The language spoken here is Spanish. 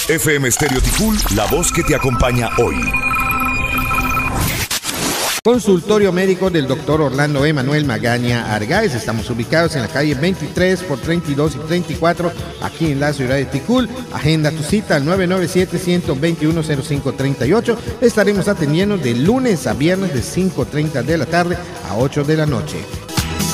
FM Stereo Ticul, la voz que te acompaña hoy. Consultorio médico del doctor Orlando Emanuel Magaña Argáez. Estamos ubicados en la calle 23 por 32 y 34, aquí en la ciudad de Ticul. Agenda tu cita al 997-121-0538. Estaremos atendiendo de lunes a viernes de 5:30 de la tarde a 8 de la noche.